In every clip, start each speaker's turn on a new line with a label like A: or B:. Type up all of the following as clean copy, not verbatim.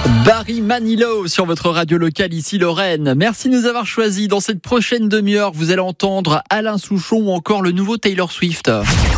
A: Barry Manilow sur votre radio locale ici Lorraine. Merci de nous avoir choisis. Dans cette prochaine demi-heure, vous allez entendre Alain Souchon ou encore le nouveau Taylor Swift.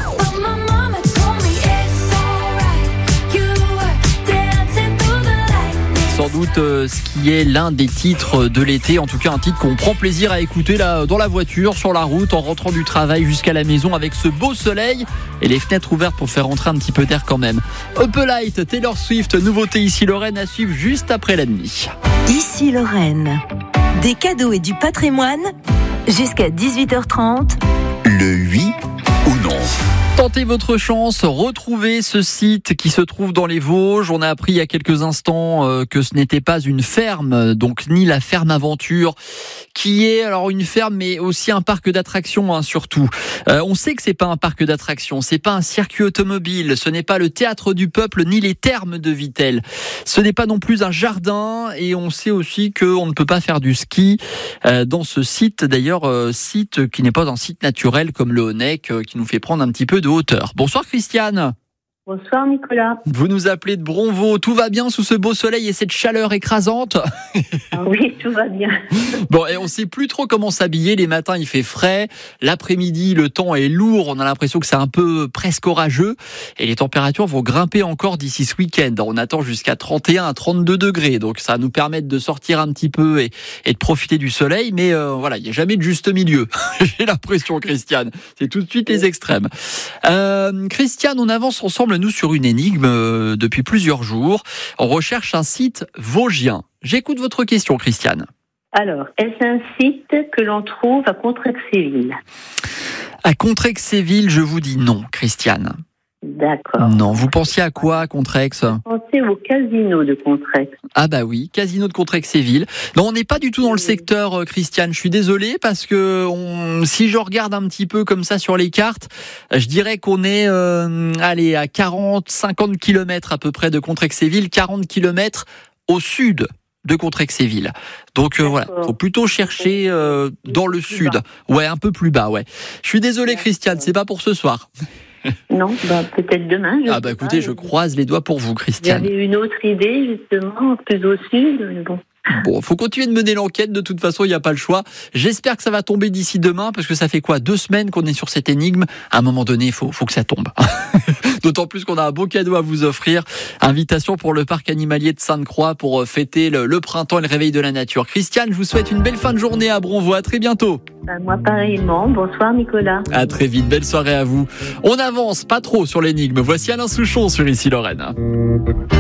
A: Sans doute ce qui est l'un des titres de l'été, en tout cas un titre qu'on prend plaisir à écouter là dans la voiture, sur la route, en rentrant du travail jusqu'à la maison avec ce beau soleil et les fenêtres ouvertes pour faire rentrer un petit peu d'air quand même. Up Light, Taylor Swift, nouveauté ici Lorraine à suivre juste après la nuit.
B: Ici Lorraine, des cadeaux et du patrimoine jusqu'à 18h30.
C: Le oui ou non?
A: Tentez votre chance, retrouvez ce site qui se trouve dans les Vosges. On a appris il y a quelques instants que ce n'était pas une ferme, donc ni la ferme Aventure, qui est alors une ferme mais aussi un parc d'attractions surtout. On sait que c'est pas un parc d'attractions, c'est pas un circuit automobile, ce n'est pas le théâtre du peuple ni les thermes de Vittel. Ce n'est pas non plus un jardin et on sait aussi qu'on ne peut pas faire du ski dans ce site. D'ailleurs, site qui n'est pas un site naturel comme le Honeck qui nous fait prendre un petit peu de hauteur. Bonsoir Christiane.
D: Bonsoir Nicolas.
A: Vous nous appelez de Bronvaux. Tout va bien sous ce beau soleil et cette chaleur écrasante?
D: Oui, tout va bien.
A: Bon, et on sait plus trop comment s'habiller. Les matins, il fait frais. L'après-midi, le temps est lourd. On a l'impression que c'est un peu presque orageux. Et les températures vont grimper encore d'ici ce week-end. On attend jusqu'à 31 à 32 degrés. Donc, ça va nous permettre de sortir un petit peu et de profiter du soleil. Mais voilà, il n'y a jamais de juste milieu. J'ai l'impression, Christiane. C'est tout de suite les extrêmes. Christiane, on avance ensemble, nous, sur une énigme depuis plusieurs jours. On recherche un site vosgien. J'écoute votre question, Christiane.
D: Alors, est-ce un site que l'on trouve à Contrexéville?
A: À Contrexéville, je vous dis non, Christiane.
D: D'accord.
A: Non, vous pensiez à quoi à Contrex?
D: Pensez au casino de Contrex.
A: Ah bah oui, casino de Contrexéville. Non, on n'est pas du tout dans le secteur, Christiane. Je suis désolé parce que si je regarde un petit peu comme ça sur les cartes, je dirais qu'on est à 40-50 km à peu près de Contrexéville, 40 km au sud de Contrexéville. Donc voilà, faut plutôt chercher dans le sud. Bas. Ouais, un peu plus bas, ouais. Je suis désolé, Christiane, c'est pas pour ce soir.
D: Non, peut-être demain.
A: Écoutez, je croise les doigts pour vous, Christiane.
D: J'avais une autre idée, justement, plus au sud, mais bon.
A: Bon, faut continuer de mener l'enquête, de toute façon, il n'y a pas le choix. J'espère que ça va tomber d'ici demain, parce que ça fait 2 semaines qu'on est sur cette énigme. À un moment donné, faut que ça tombe. D'autant plus qu'on a un beau cadeau à vous offrir. Invitation pour le parc animalier de Sainte-Croix pour fêter le printemps et le réveil de la nature. Christiane, je vous souhaite une belle fin de journée à Bronvaux. À très bientôt.
D: Moi, pareillement. Bonsoir, Nicolas.
A: À très vite. Belle soirée à vous. On avance pas trop sur l'énigme. Voici Alain Souchon sur Ici Lorraine.